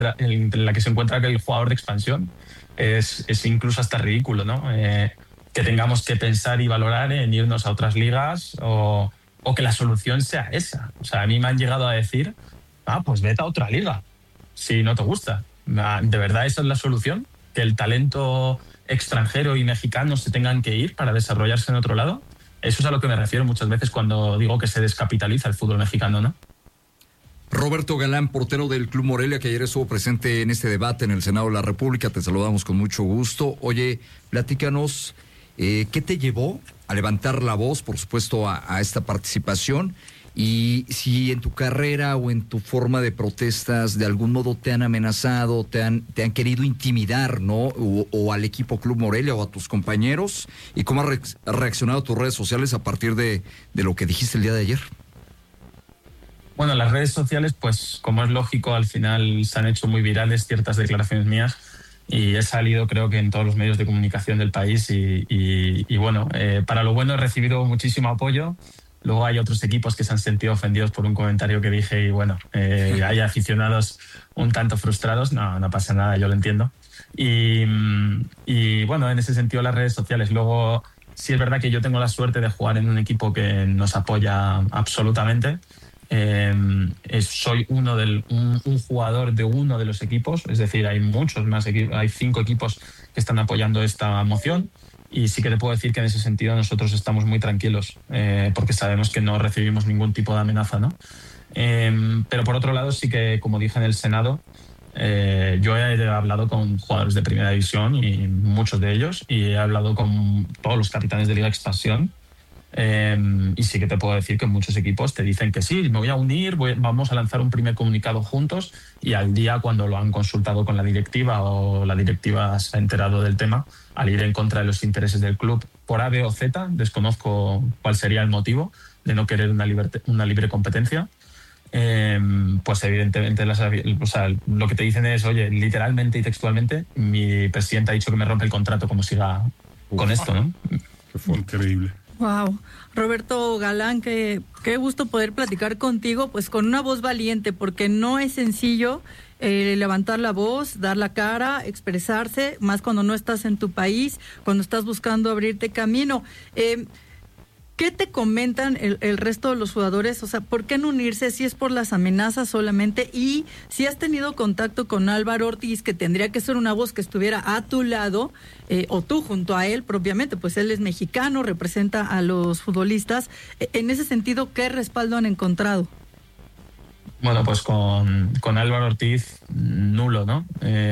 en la que se encuentra el jugador de expansión, es incluso hasta ridículo, ¿no? Que tengamos que pensar y valorar en irnos a otras ligas o que la solución sea esa. O sea, a mí me han llegado a decir, pues vete a otra liga, si no te gusta. ¿De verdad esa es la solución? ¿Que el talento extranjero y mexicano se tengan que ir para desarrollarse en otro lado? Eso es a lo que me refiero muchas veces cuando digo que se descapitaliza el fútbol mexicano, ¿no? Roberto Galán, portero del Club Morelia, que ayer estuvo presente en este debate en el Senado de la República, te saludamos con mucho gusto. Oye, platícanos, ¿qué te llevó a levantar la voz, por supuesto, a esta participación? Y si en tu carrera o en tu forma de protestas de algún modo te han amenazado, te han querido intimidar, ¿no? O al equipo Club Morelia o a tus compañeros, y cómo han reaccionado tus redes sociales a partir de lo que dijiste el día de ayer. Bueno, las redes sociales, pues como es lógico, al final se han hecho muy virales ciertas declaraciones mías y he salido creo que en todos los medios de comunicación del país y bueno, para lo bueno he recibido muchísimo apoyo. Luego hay otros equipos que se han sentido ofendidos por un comentario que dije y bueno, hay aficionados un tanto frustrados, no pasa nada, yo lo entiendo. Y bueno, en ese sentido las redes sociales. Luego sí es verdad que yo tengo la suerte de jugar en un equipo que nos apoya absolutamente. Soy un jugador de uno de los equipos, es decir, hay muchos más equipos, hay 5 equipos que están apoyando esta moción y sí que te puedo decir que en ese sentido nosotros estamos muy tranquilos porque sabemos que no recibimos ningún tipo de amenaza, ¿no? Pero por otro lado sí que, como dije en el Senado, yo he hablado con jugadores de primera división y muchos de ellos y he hablado con todos los capitanes de Liga Expansión. Y sí que te puedo decir que muchos equipos te dicen que sí, me voy a unir, vamos a lanzar un primer comunicado juntos y al día cuando lo han consultado con la directiva o la directiva se ha enterado del tema, al ir en contra de los intereses del club por A, B o Z, desconozco cuál sería el motivo de no querer una libre competencia, pues evidentemente lo que te dicen es, oye, literalmente y textualmente, mi presidente ha dicho que me rompe el contrato como siga con esto, ¿no? Fue increíble. Wow, Roberto Galán, qué gusto poder platicar contigo, pues con una voz valiente, porque no es sencillo levantar la voz, dar la cara, expresarse, más cuando no estás en tu país, cuando estás buscando abrirte camino. ¿Qué te comentan el resto de los jugadores? O sea, ¿por qué no unirse si es por las amenazas solamente? Y si has tenido contacto con Álvaro Ortiz, que tendría que ser una voz que estuviera a tu lado, o tú junto a él propiamente, pues él es mexicano, representa a los futbolistas. En ese sentido, ¿qué respaldo han encontrado? Bueno, pues con Álvaro Ortiz, nulo, ¿no?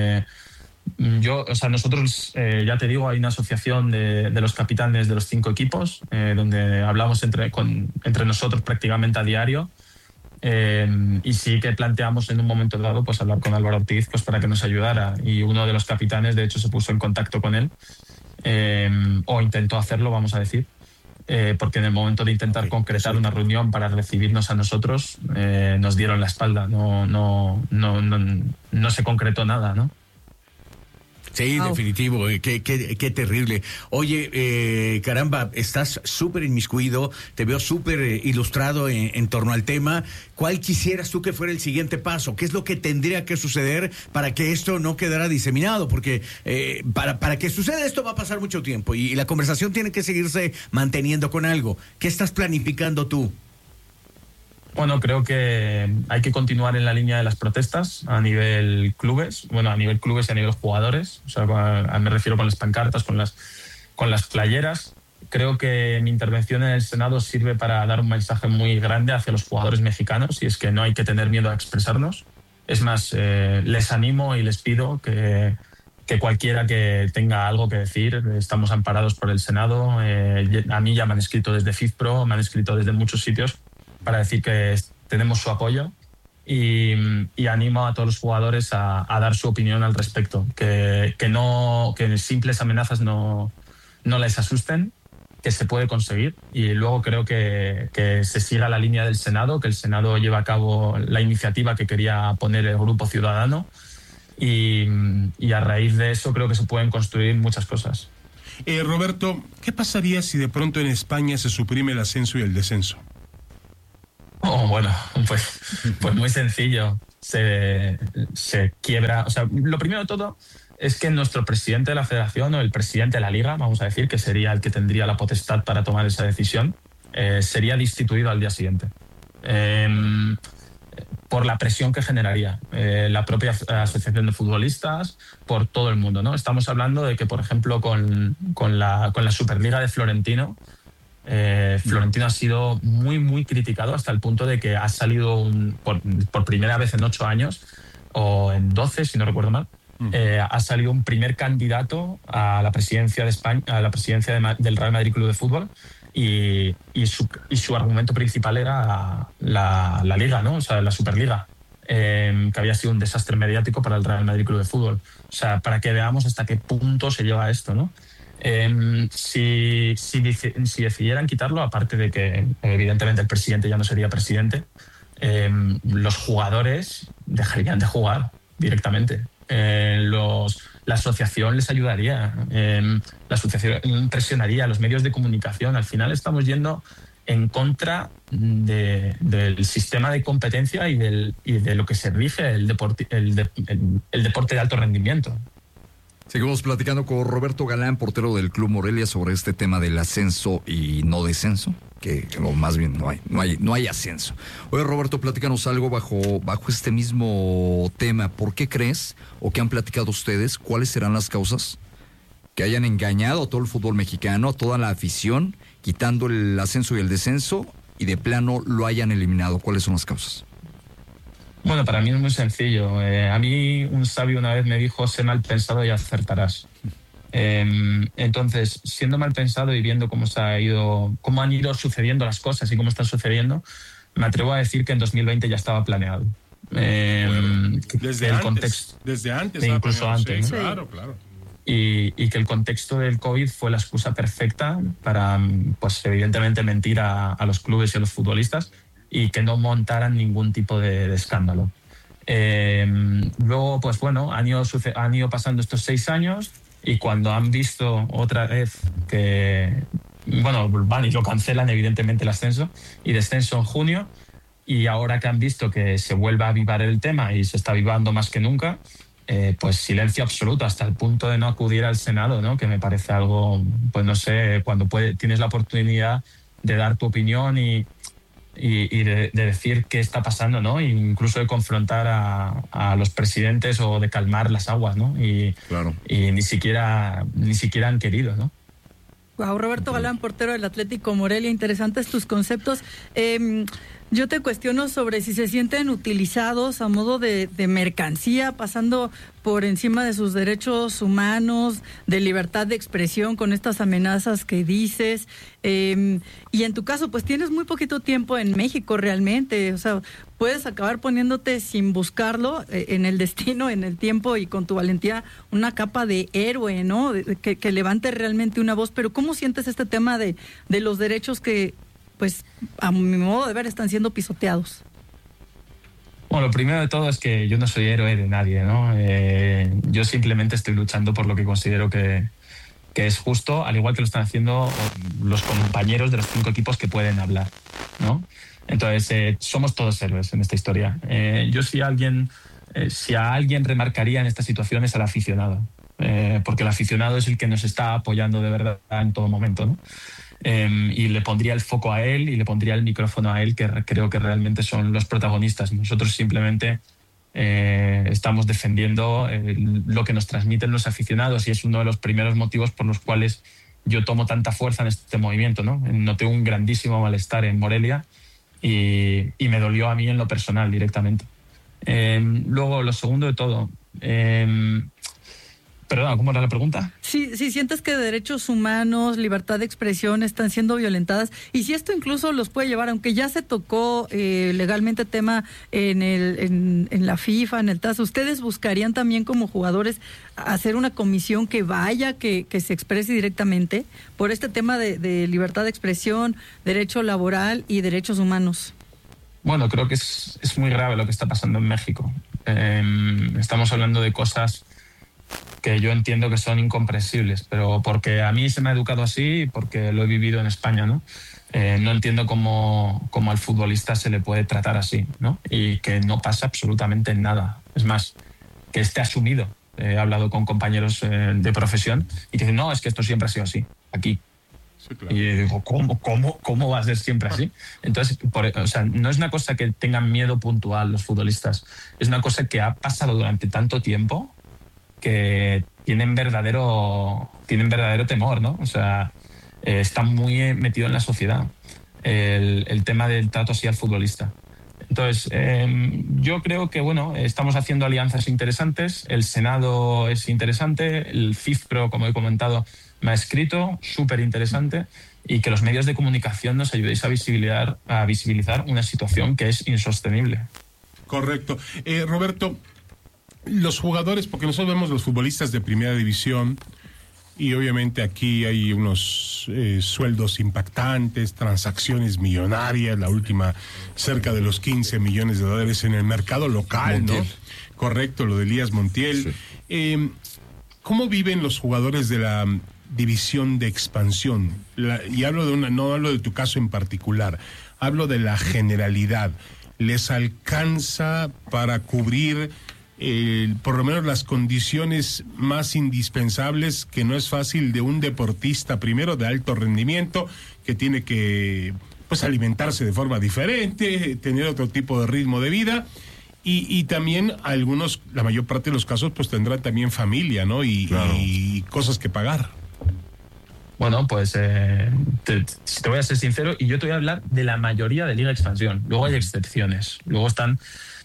Nosotros, ya te digo, hay una asociación de los capitanes de los 5 equipos, donde hablamos entre nosotros prácticamente a diario, y sí que planteamos en un momento dado pues hablar con Álvaro Ortiz pues para que nos ayudara, y uno de los capitanes de hecho se puso en contacto con él, o intentó hacerlo, vamos a decir, porque en el momento de intentar concretar una reunión para recibirnos a nosotros, nos dieron la espalda, no se concretó nada, ¿no? Sí, wow. Definitivo, qué terrible. Oye, caramba, estás súper inmiscuido, te veo súper ilustrado en torno al tema. ¿Cuál quisieras tú que fuera el siguiente paso? ¿Qué es lo que tendría que suceder para que esto no quedara diseminado? Porque para que suceda esto va a pasar mucho tiempo y la conversación tiene que seguirse manteniendo con algo. ¿Qué estás planificando tú? Bueno, creo que hay que continuar en la línea de las protestas a nivel clubes, y a nivel jugadores. O sea, me refiero con las pancartas, con las playeras. Creo que mi intervención en el Senado sirve para dar un mensaje muy grande hacia los jugadores mexicanos, y es que no hay que tener miedo a expresarnos. Es más, les animo y les pido que cualquiera que tenga algo que decir, estamos amparados por el Senado. A mí ya me han escrito desde FIFPro, me han escrito desde muchos sitios para decir que tenemos su apoyo y animo a todos los jugadores a dar su opinión al respecto, que simples amenazas no les asusten, que se puede conseguir, y luego creo que se siga la línea del Senado, que el Senado lleve a cabo la iniciativa que quería poner el Grupo Ciudadano y a raíz de eso creo que se pueden construir muchas cosas. Roberto, ¿qué pasaría si de pronto en España se suprime el ascenso y el descenso? Bueno, pues muy sencillo. Se quiebra. O sea, lo primero de todo es que nuestro presidente de la federación o el presidente de la liga, vamos a decir, que sería el que tendría la potestad para tomar esa decisión, sería destituido al día siguiente. Por la presión que generaría la propia asociación de futbolistas, por todo el mundo, ¿no? Estamos hablando de que, por ejemplo, con la Superliga de Florentino, Florentino ha sido muy, muy criticado hasta el punto de que ha salido por primera vez en 8 años, o en 12, si no recuerdo mal, ha salido un primer candidato a la presidencia de España, a la presidencia del Real Madrid Club de Fútbol, y su argumento principal era la Liga, ¿no? O sea, la Superliga, que había sido un desastre mediático para el Real Madrid Club de Fútbol. O sea, para que veamos hasta qué punto se lleva esto, ¿no? Si decidieran quitarlo, aparte de que evidentemente el presidente ya no sería presidente, los jugadores dejarían de jugar directamente. La asociación les ayudaría, la asociación presionaría a los medios de comunicación. Al final estamos yendo en contra del sistema de competencia y de lo que se rige el deporte de alto rendimiento. Seguimos platicando con Roberto Galán, portero del Club Morelia, sobre este tema del ascenso y no descenso, que más bien no hay ascenso. Oye, Roberto, platícanos algo bajo este mismo tema. ¿Por qué crees, o qué han platicado ustedes, cuáles serán las causas que hayan engañado a todo el fútbol mexicano, a toda la afición, quitando el ascenso y el descenso, y de plano lo hayan eliminado? ¿Cuáles son las causas? Bueno, para mí es muy sencillo. A mí un sabio una vez me dijo: sé mal pensado y acertarás. Entonces, siendo mal pensado y viendo cómo han ido sucediendo las cosas y cómo están sucediendo, me atrevo a decir que en 2020 ya estaba planeado. Desde antes, incluso antes, sí, ¿no? Claro. Y que el contexto del COVID fue la excusa perfecta para, pues evidentemente, mentir a los clubes y a los futbolistas, y que no montaran ningún tipo de escándalo. Luego, pues bueno, han ido pasando estos 6 años, y cuando han visto otra vez que, bueno, van y lo cancelan, evidentemente, el ascenso y descenso en junio, y ahora que han visto que se vuelve a avivar el tema y se está avivando más que nunca, pues silencio absoluto, hasta el punto de no acudir al Senado, ¿no? Que me parece algo, pues no sé, cuando tienes la oportunidad de dar tu opinión y de decir qué está pasando, ¿no? E incluso de confrontar a los presidentes, o de calmar las aguas, ¿no? Claro. Y ni siquiera han querido, ¿no? Wow, Roberto Galán, portero del Atlético Morelia, interesantes tus conceptos. Yo te cuestiono sobre si se sienten utilizados a modo de mercancía, pasando por encima de sus derechos humanos, de libertad de expresión, con estas amenazas que dices. Y en tu caso, pues tienes muy poquito tiempo en México realmente. O sea, puedes acabar poniéndote, sin buscarlo, en el destino, en el tiempo, y con tu valentía, una capa de héroe, ¿no? Que levante realmente una voz. Pero ¿cómo sientes este tema de los derechos que, pues, a mi modo de ver, están siendo pisoteados? Bueno, lo primero de todo es que yo no soy héroe de nadie, ¿no? Yo simplemente estoy luchando por lo que considero que es justo, al igual que lo están haciendo los compañeros de los 5 equipos que pueden hablar, ¿no? Entonces, somos todos héroes en esta historia. Yo si a alguien remarcaría en esta situación es al aficionado, porque el aficionado es el que nos está apoyando de verdad en todo momento, ¿no? Y le pondría el foco a él y le pondría el micrófono a él, que creo que realmente son los protagonistas. Nosotros simplemente estamos defendiendo lo que nos transmiten los aficionados, y es uno de los primeros motivos por los cuales yo tomo tanta fuerza en este movimiento, ¿no? Noté un grandísimo malestar en Morelia y me dolió a mí en lo personal directamente. Luego, lo segundo de todo... Perdón, ¿cómo era la pregunta? Sí, sientes que derechos humanos, libertad de expresión están siendo violentadas, y si esto incluso los puede llevar, aunque ya se tocó legalmente tema en la FIFA, en el TAS, ¿ustedes buscarían también como jugadores hacer una comisión que vaya, que se exprese directamente por este tema de libertad de expresión, derecho laboral y derechos humanos? Bueno, creo que es muy grave lo que está pasando en México. Estamos hablando de cosas que yo entiendo que son incomprensibles, pero porque a mí se me ha educado así y porque lo he vivido en España, ¿no? No entiendo cómo al futbolista se le puede tratar así, ¿no? Y que no pasa absolutamente nada. Es más, que esté asumido. He hablado con compañeros de profesión y que dicen, no, es que esto siempre ha sido así, aquí. Sí, claro. Y digo, ¿cómo va a ser siempre así? Entonces, no es una cosa que tengan miedo puntual los futbolistas, es una cosa que ha pasado durante tanto tiempo que tienen verdadero temor, ¿no? O sea, está muy metido en la sociedad el tema del trato así al futbolista. Entonces, yo creo que, estamos haciendo alianzas interesantes, el Senado es interesante, el FIFPro, como he comentado, me ha escrito, súper interesante, y que los medios de comunicación nos ayudéis a visibilizar una situación que es insostenible. Correcto. Roberto, los jugadores, porque nosotros vemos los futbolistas de primera división, y obviamente aquí hay unos sueldos impactantes, transacciones millonarias, la última cerca de los 15 millones de dólares en el mercado local, Montiel. ¿No? Correcto, lo de Elías Montiel. Sí. ¿Cómo viven los jugadores de la división de expansión? Y hablo no hablo de tu caso en particular, hablo de la generalidad. ¿Les alcanza para cubrir por lo menos las condiciones más indispensables, que no es fáil de un deportista, primero de alto rendimiento, que tiene que alimentarse de forma diferente, tener otro tipo de ritmo de vida, y también algunos, la mayor parte de los casos, tendrán también familia, ¿no? Claro. Y cosas que pagar. Bueno, pues si te voy a ser sincero, y yo te voy a hablar de la mayoría de Liga de Expansión. Luego hay excepciones. Luego están,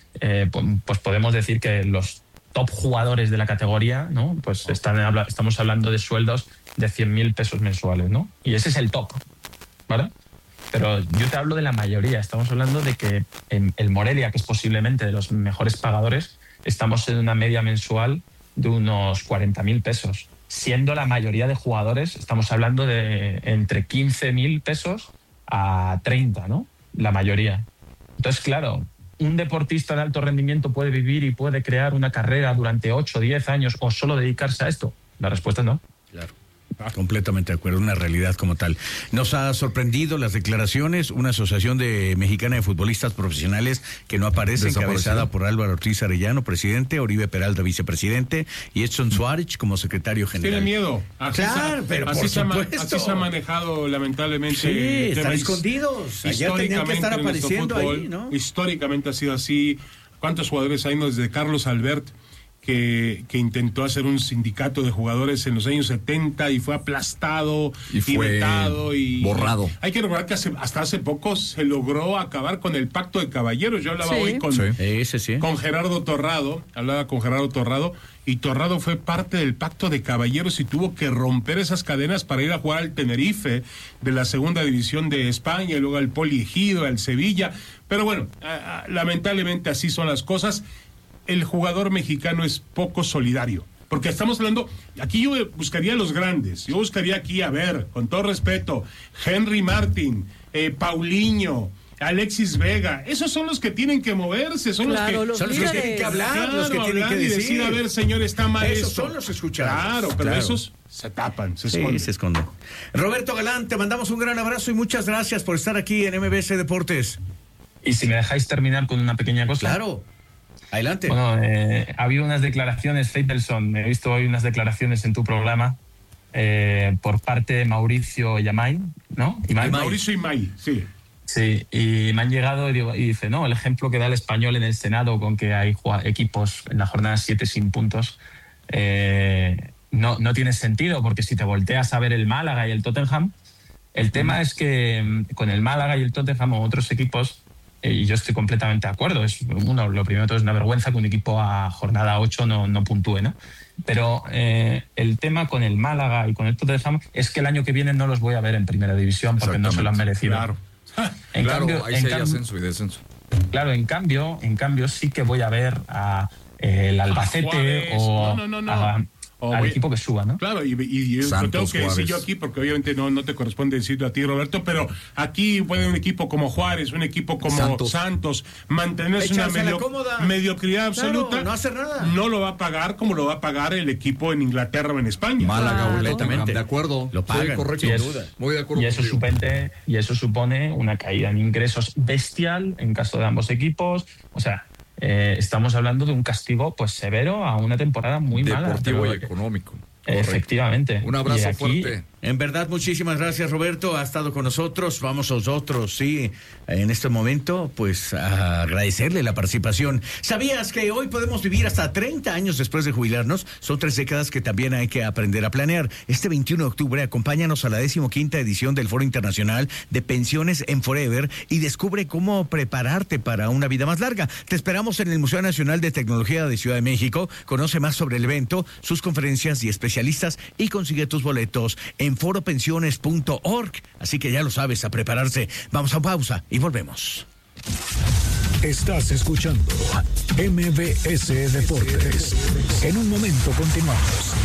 pues podemos decir que los top jugadores de la categoría, ¿no? Pues estamos hablando de sueldos de 100.000 pesos mensuales, ¿no? Y ese es el top, ¿vale? Pero yo te hablo de la mayoría. Estamos hablando de que en el Morelia, que es posiblemente de los mejores pagadores, estamos en una media mensual de unos 40.000 pesos. Siendo la mayoría de jugadores, estamos hablando de entre 15.000 pesos a 30, ¿no? La mayoría. Entonces, claro, un deportista de alto rendimiento puede vivir y puede crear una carrera durante 8 o 10 años o solo dedicarse a esto. La respuesta es no. Claro. Completamente de acuerdo, una realidad como tal. Nos ha sorprendido las declaraciones, una asociación mexicana de futbolistas profesionales que no aparece, encabezada por Álvaro Ortiz Arellano, presidente, Oribe Peralta, vicepresidente, y Edson Suárez como secretario general. Tiene miedo. Así se ha manejado lamentablemente. Sí, están escondidos. Allá tenían que estar apareciendo ahí, ¿no? Históricamente ha sido así. ¿Cuántos jugadores hay? Desde Carlos Albert, que intentó hacer un sindicato de jugadores en los años 70 y fue aplastado y fue vetado y borrado. Hay que recordar que hasta hace poco se logró acabar con el pacto de caballeros. Yo hablaba hoy con Gerardo Torrado, y Torrado fue parte del pacto de caballeros y tuvo que romper esas cadenas para ir a jugar al Tenerife de la segunda división de España, y luego al Poli Ejido, al Sevilla. Pero bueno, lamentablemente así son las cosas. El jugador mexicano es poco solidario, porque estamos hablando, aquí yo buscaría a los grandes, yo buscaría aquí, con todo respeto, Henry Martin, Paulinho, Alexis Vega, esos son los que tienen que moverse, son los que tienen que hablar, los que tienen que decir, a ver, señor, está mal esos esto. Son los escuchados. Claro, pero esos se tapan, se esconden. Se esconden. Roberto Galán, te mandamos un gran abrazo y muchas gracias por estar aquí en MBS Deportes. Y si me dejáis terminar con una pequeña cosa. Claro. Adelante. Bueno, ha habido unas declaraciones, Faitelson, he visto hoy unas declaraciones en tu programa por parte de Mauricio Imay, ¿no? Mauricio Imay, sí. Sí, y me han llegado y dice, no, el ejemplo que da el Español en el Senado con que hay equipos en la jornada 7 sin puntos, no tiene sentido, porque si te volteas a ver el Málaga y el Tottenham, el tema es que con el Málaga y el Tottenham o otros equipos, y yo estoy completamente de acuerdo. Lo primero de todo es una vergüenza que un equipo a jornada 8 no puntúe, ¿no? Pero el tema con el Málaga y con el Tottenham es que el año que viene no los voy a ver en primera división porque no se lo han merecido. Claro. En cambio, ahí sí hay ascenso y descenso. Claro, en cambio sí que voy a ver a el Albacete o al equipo que suba, ¿no? Claro, y lo tengo que decir yo aquí, porque obviamente no te corresponde decirlo a ti, Roberto, pero aquí puede un equipo como Juárez, un equipo como Santos mantenerse una mediocridad absoluta. Claro, no hacer nada. No lo va a pagar como lo va a pagar el equipo en Inglaterra o en España. Málaga o Tottenham, de acuerdo. Lo pagan. Sí, correcto. Muy de acuerdo. Y eso supone una caída en ingresos bestial en caso de ambos equipos. O sea, estamos hablando de un castigo pues severo a una temporada muy mala. Deportivo y económico. Efectivamente. Un abrazo fuerte. En verdad, muchísimas gracias, Roberto. Ha estado con nosotros. Vamos nosotros, sí, en este momento, pues, a agradecerle la participación. ¿Sabías que hoy podemos vivir hasta 30 años después de jubilarnos? Son 3 décadas que también hay que aprender a planear. Este 21 de octubre, acompáñanos a la 15ª edición del Foro Internacional de Pensiones en Forever y descubre cómo prepararte para una vida más larga. Te esperamos en el Museo Nacional de Tecnología de Ciudad de México. Conoce más sobre el evento, sus conferencias y especialistas y consigue tus boletos en foropensiones.org. Así que ya lo sabes, a prepararse. Vamos a pausa y volvemos. Estás escuchando MBS Deportes. En un momento continuamos.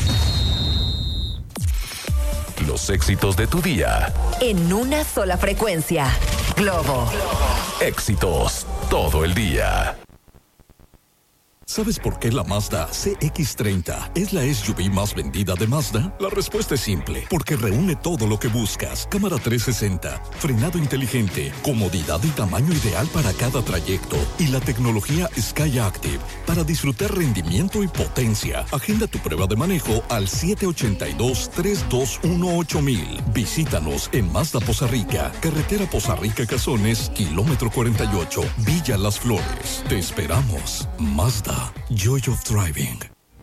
Los éxitos de tu día. En una sola frecuencia. Globo. Éxitos todo el día. ¿Sabes por qué la Mazda CX-30 es la SUV más vendida de Mazda? La respuesta es simple, porque reúne todo lo que buscas. Cámara 360, frenado inteligente, comodidad y tamaño ideal para cada trayecto y la tecnología Sky Active para disfrutar rendimiento y potencia. Agenda tu prueba de manejo al 782-321-8000. Visítanos en Mazda Poza Rica, carretera Poza Rica Cazones, kilómetro 48, Villa Las Flores. Te esperamos. Mazda. Joy of Driving.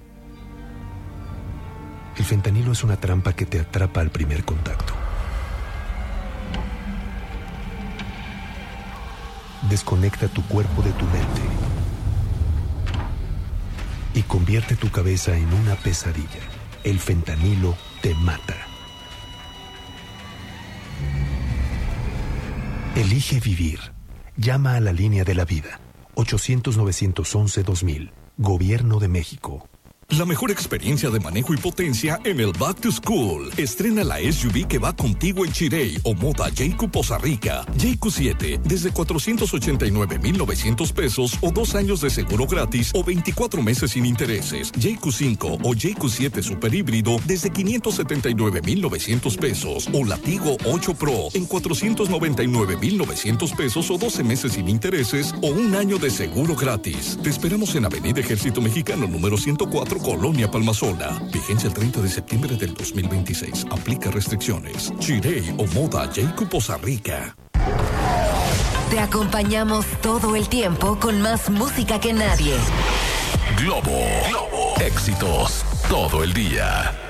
El fentanilo es una trampa que te atrapa al primer contacto. Desconecta tu cuerpo de tu mente y convierte tu cabeza en una pesadilla. El fentanilo te mata. Elige vivir. Llama a la línea de la vida. 800-911-2000. Gobierno de México. La mejor experiencia de manejo y potencia en el Back to School. Estrena la SUV que va contigo en Chirey o Moda JQ Poza Rica. JQ7 desde 489,900 pesos o 2 años de seguro gratis o 24 meses sin intereses. JQ5 o JQ7 Super Híbrido desde 579,900 pesos o Latigo 8 Pro en 499,900 pesos o 12 meses sin intereses o 1 año de seguro gratis. Te esperamos en Avenida Ejército Mexicano número 104, Colonia Palmasola. Vigencia el 30 de septiembre del 2026. Aplica restricciones. Chirey o Moda JQ Poza Rica. Te acompañamos todo el tiempo con más música que nadie. Globo. Éxitos todo el día.